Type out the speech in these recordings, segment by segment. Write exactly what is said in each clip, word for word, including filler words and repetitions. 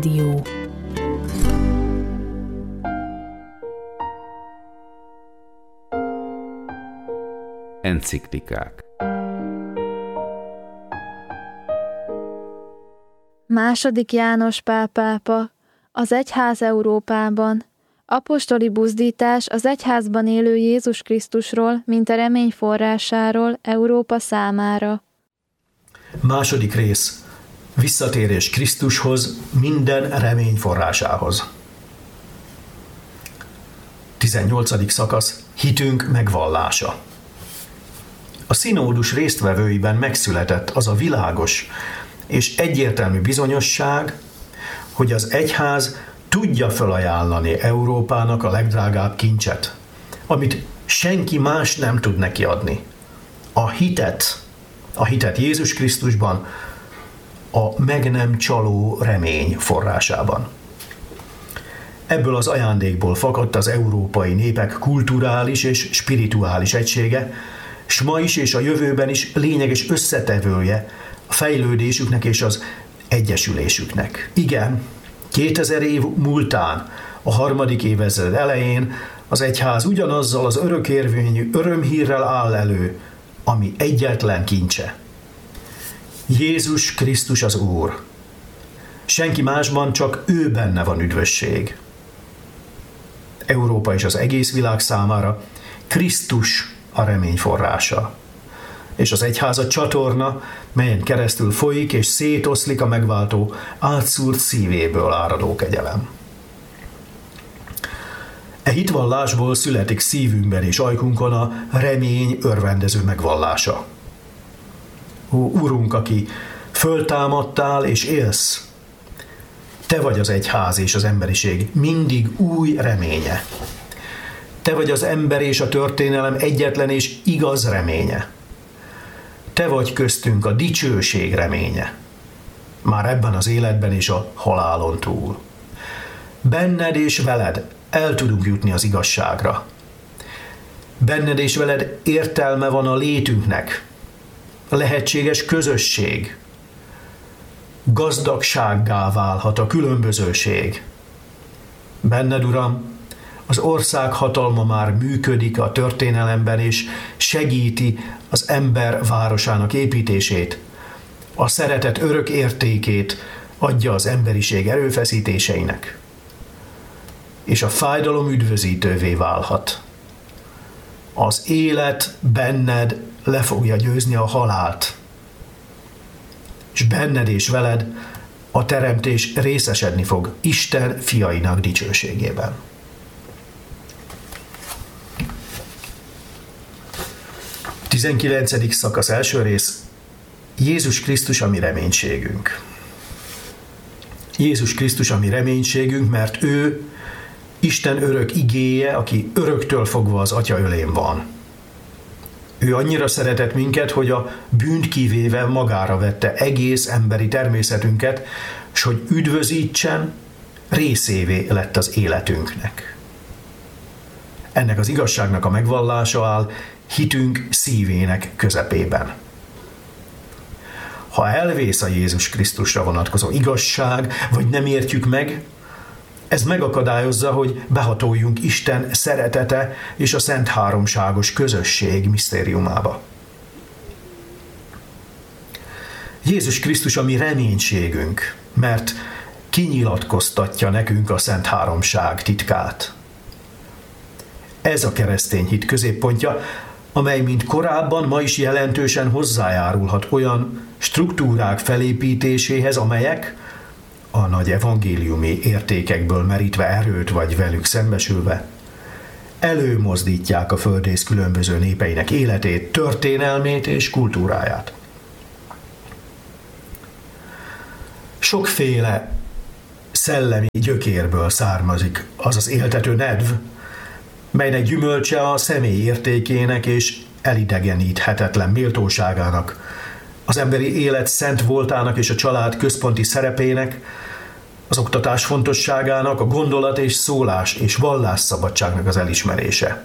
Dió. Enciklikák. Második János Pál pápa, az egyház Európában, apostoli buzdítás az egyházban élő Jézus Krisztusról, mint a remény forrásáról Európa számára. Második rész. Visszatérés Krisztushoz, minden remény forrásához. tizennyolcadik szakasz. Hitünk megvallása. A színódus résztvevőiben megszületett az a világos és egyértelmű bizonyosság, hogy az egyház tudja felajánlani Európának a legdrágább kincset, amit senki más nem tud neki adni. A hitet, a hitet Jézus Krisztusban, a meg nem csaló remény forrásában. Ebből az ajándékból fakadt az európai népek kulturális és spirituális egysége, s ma is és a jövőben is lényeges összetevője a fejlődésüknek és az egyesülésüknek. Igen, kétezer év múltán, a harmadik évezred elején az egyház ugyanazzal az örökérvényű örömhírrel áll elő, ami egyetlen kincse. Jézus Krisztus az Úr. Senki másban, csak ő benne van üdvösség. Európa és az egész világ számára Krisztus a remény forrása. És az egyház a csatorna, melyen keresztül folyik és szétoszlik a megváltó, átszúrt szívéből áradó kegyelem. E hitvallásból születik szívünkben és ajkunkon a remény örvendező megvallása. Ó, Urunk, aki föltámadtál és élsz, Te vagy az egyház és az emberiség mindig új reménye. Te vagy az ember és a történelem egyetlen és igaz reménye. Te vagy köztünk a dicsőség reménye. Már ebben az életben és a halálon túl. Benned és veled el tudunk jutni az igazságra. Benned és veled értelme van a létünknek. A lehetséges közösség. Gazdagsággá válhat a különbözőség. Benned, Uram, az ország hatalma már működik a történelemben, és segíti az ember városának építését. A szeretet örök értékét adja az emberiség erőfeszítéseinek. És a fájdalom üdvözítővé válhat. Az élet benned le fogja győzni a halált. És benned és veled a teremtés részesedni fog Isten fiainak dicsőségében. tizenkilencedik szakasz első rész. Jézus Krisztus a mi reménységünk. Jézus Krisztus a mi reménységünk, mert ő Isten örök igéje, aki öröktől fogva az Atya ölén van. Ő annyira szeretett minket, hogy a bűnt kivéve magára vette egész emberi természetünket, s hogy üdvözítsen, részévé lett az életünknek. Ennek az igazságnak a megvallása áll hitünk szívének közepében. Ha elvész a Jézus Krisztusra vonatkozó igazság, vagy nem értjük meg, ez megakadályozza, hogy behatoljunk Isten szeretete és a Szent Háromságos közösség misztériumába. Jézus Krisztus a mi reménységünk, mert kinyilatkoztatja nekünk a Szent Háromság titkát. Ez a keresztény hit középpontja, amely mint korábban ma is jelentősen hozzájárulhat olyan struktúrák felépítéséhez, amelyek a nagy evangéliumi értékekből merítve erőt vagy velük szembesülve előmozdítják a földrész különböző népeinek életét, történelmét és kultúráját. Sokféle szellemi gyökérből származik az az éltető nedv, melynek gyümölcse a személy értékének és elidegeníthetetlen méltóságának, az emberi élet szent voltának és a család központi szerepének, az oktatás fontosságának, a gondolat és szólás és vallásszabadságnak az elismerése.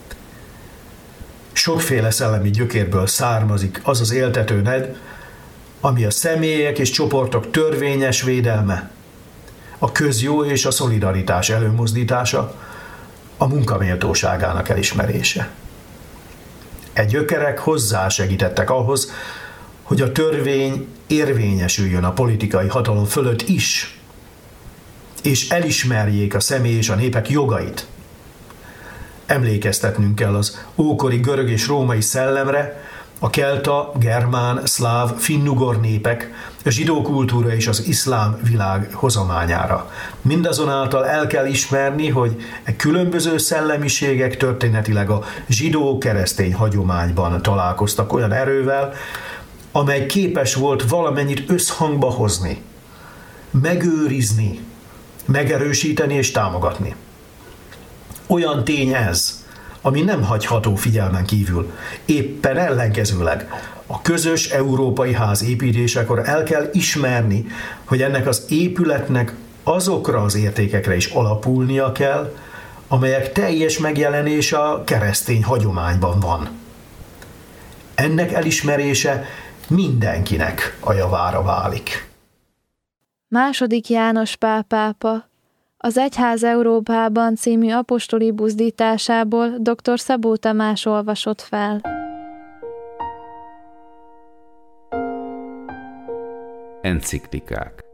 Sokféle szellemi gyökérből származik az az éltető nedv, ami a személyek és csoportok törvényes védelme, a közjó és a szolidaritás előmozdítása, a munkaméltóságának elismerése. E gyökerek hozzásegítettek ahhoz, hogy a törvény érvényesüljön a politikai hatalom fölött is, és elismerjék a személy és a népek jogait. Emlékeztetnünk kell az ókori görög és római szellemre, a kelta, germán, szláv, finnugor népek, a zsidó kultúra és az iszlám világ hozományára. Mindazonáltal el kell ismerni, hogy e különböző szellemiségek történetileg a zsidó-keresztény hagyományban találkoztak olyan erővel, amely képes volt valamennyit összhangba hozni, megőrizni, megerősíteni és támogatni. Olyan tény ez, ami nem hagyható figyelmen kívül. Éppen ellenkezőleg a közös európai ház építésekor el kell ismerni, hogy ennek az épületnek azokra az értékekre is alapulnia kell, amelyek teljes megjelenése a keresztény hagyományban van. Ennek elismerése mindenkinek a javára válik. Második János Pál pápa az Egyház Európában című apostoli buzdításából dr. Szabó Tamás olvasott fel. Enciklikák.